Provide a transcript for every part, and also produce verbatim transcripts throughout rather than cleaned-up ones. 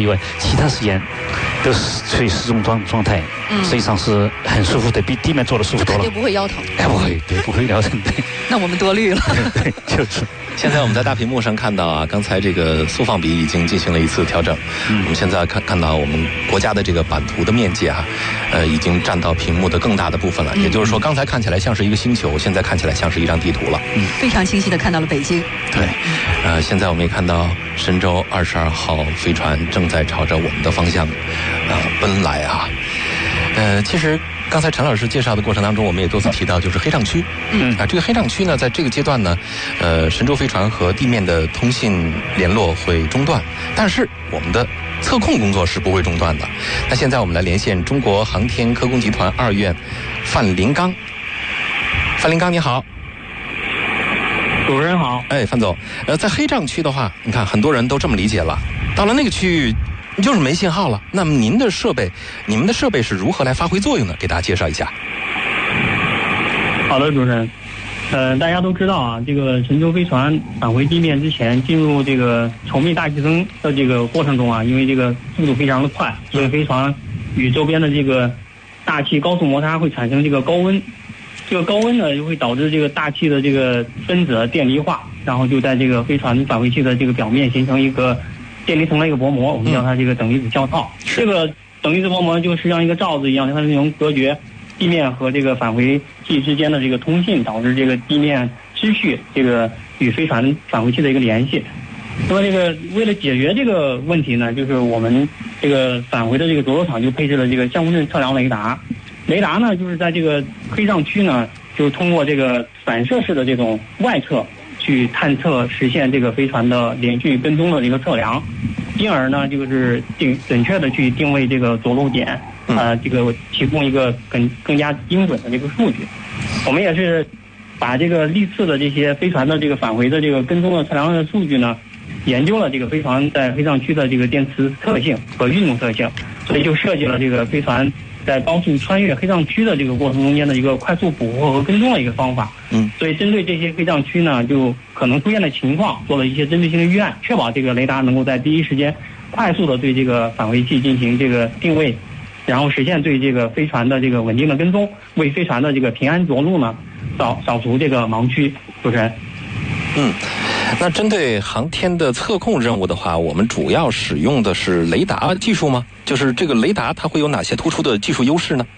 外，其他时间都是处于失重状状态，嗯，实际上是很舒服的，比地面坐的舒服多了。 就不会腰疼。 哎，不会，对，不会腰疼，对。 那我们多虑了。 对，就是。 现在我们在大屏幕上看到啊，刚才这个速放比已经进行了一次调整。嗯，我们现在看看到我们国家的这个版图的面积啊，呃，已经占到屏幕的更大的部分了。嗯、也就是说，刚才看起来像是一个星球，现在看起来像是一张地图了。 嗯，非常清晰的看到了北京。 对，呃，现在我们也看到神舟二十二号飞船正在朝着我们的方向啊、呃、奔来啊。呃，其实。刚才陈老师介绍的过程当中，我们也多次提到，就是黑障区。嗯啊，这个黑障区呢，在这个阶段呢，呃，神舟飞船和地面的通信联络会中断，但是我们的测控工作是不会中断的。那现在我们来连线中国航天科工集团二院范林刚。范林刚，你好。 主持人好。 哎，范总，呃，在黑障区的话，你看很多人都这么理解了，到了那个区域。就是没信号了。那么您的设备，你们的设备是如何来发挥作用呢？给大家介绍一下。 好的，主持人。呃，大家都知道啊，这个神舟飞船返回地面之前，进入这个稠密大气层的这个过程中啊，因为这个速度非常的快，所以飞船与周边的这个大气高速摩擦会产生这个高温。这个高温呢，就会导致这个大气的这个分子电离化，然后就在这个飞船返回器的这个表面形成一个。电离层的一个薄膜，我们叫它这个等离子胶套。这个等离子薄膜就实际上一个罩子一样，它是能隔绝地面和这个返回器之间的这个通信，导致这个地面失去这个与飞船返回器的一个联系。那么这个为了解决这个问题呢，就是我们这个返回的这个着陆场就配置了这个相互阵测量雷达。雷达呢，就是在这个黑障区呢，就是通过这个反射式的这种外侧。去探测实现这个飞船的连续跟踪的这个测量，进而呢就是定准确的去定位这个着陆点，呃，这个提供一个更更加精准的这个数据。我们也是把这个历次的这些飞船的这个返回的这个跟踪的测量的数据呢，研究了这个飞船在黑障区的这个电磁特性和运动特性，所以就设计了这个飞船。在高速穿越黑障区的这个过程中间的一个快速捕获和跟踪的一个方法，嗯，所以针对这些黑障区呢，就可能出现的情况，做了一些针对性的预案，确保这个雷达能够在第一时间快速的对这个返回器进行这个定位，然后实现对这个飞船的这个稳定的跟踪，为飞船的这个平安着陆呢，扫扫除这个盲区。主持人， 嗯。那针对航天的测控任务的话，我们主要使用的是雷达技术吗？就是这个雷达它会有哪些突出的技术优势呢？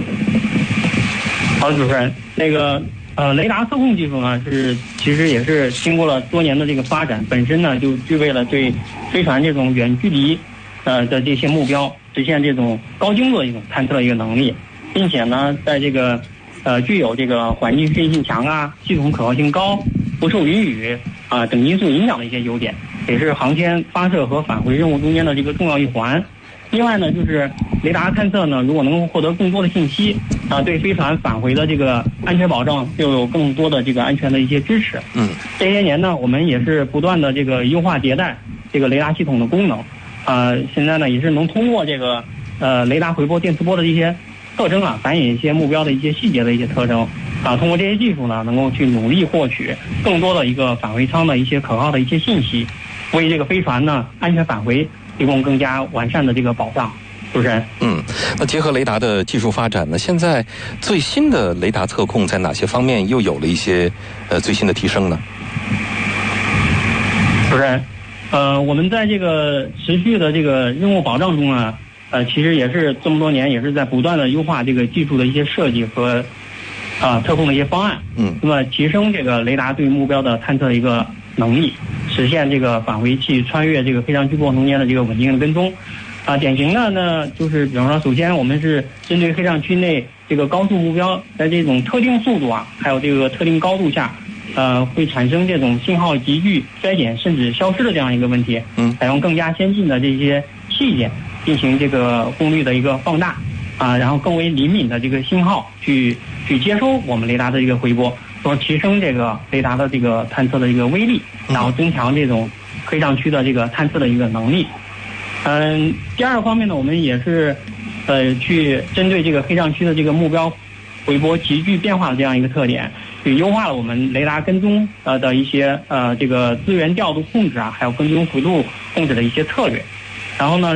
好的，主持人，那个呃，雷达测控技术呢是其实也是经过了多年的这个发展，本身呢就具备了对飞船这种远距离呃的这些目标实现这种高精度的一种探测的一个能力，并且呢在这个呃具有这个环境适应性强啊、系统可靠性高、不受云雨啊、呃、等因素影响的一些优点，也是航天发射和返回任务中间的这个重要一环。另外呢，就是雷达探测呢，如果能够获得更多的信息啊、呃，对飞船返回的这个安全保障就有更多的这个安全的一些支持。嗯，这些年呢，我们也是不断的这个优化迭代这个雷达系统的功能，啊、呃，现在呢也是能通过这个呃雷达回波、电磁波的一些特征啊，反映一些目标的一些细节的一些特征啊，通过这些技术呢，能够去努力获取更多的一个返回舱的一些可靠的一些信息，为这个飞船呢安全返回提供更加完善的这个保障。主持人， 嗯，那结合雷达的技术发展呢，现在最新的雷达测控在哪些方面又有了一些呃最新的提升呢？ 主持人，呃，我们在这个持续的这个任务保障中啊，呃，其实也是这么多年也是在不断的优化这个技术的一些设计和啊、呃、测控的一些方案，嗯，那么提升这个雷达对目标的探测的一个能力，实现这个返回器穿越这个飞翔区过程中间的这个稳定的跟踪。啊，典型的呢，就是比方说，首先我们是针对黑障区内这个高速目标，在这种特定速度啊，还有这个特定高度下，呃，会产生这种信号急剧衰减甚至消失的这样一个问题。嗯，采用更加先进的这些器件进行这个功率的一个放大，啊，然后更为灵敏的这个信号去去接收我们雷达的一个回波，从而提升这个雷达的这个探测的一个威力，然后增强这种黑障区的这个探测的一个能力。嗯，第二个方面呢，我们也是，呃，去针对这个黑障区的这个目标回波急剧变化的这样一个特点，去优化了我们雷达跟踪呃的一些呃这个资源调度控制啊，还有跟踪回路控制的一些策略。然后呢，